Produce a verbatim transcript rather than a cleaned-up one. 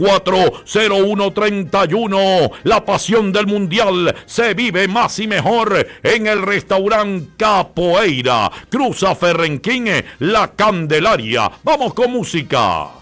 cuatro cero uno tres uno. La pasión del mundial se vive más y mejor en el restaurante Capoeira, Cruza Ferrenquín, La Candelaria. Vamos con música.